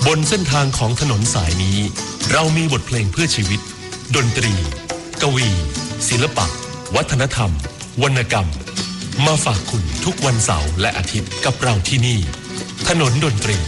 บนเส้นทางของถนนสายนี้เรามีบทเพลงเพื่อชีวิตดนตรีกวีศิลปะวัฒนธรรมวรรณกรรมมาฝากคุณทุกวันเสาร์และอาทิตย์กับเราที่นี่ถนนดนตรี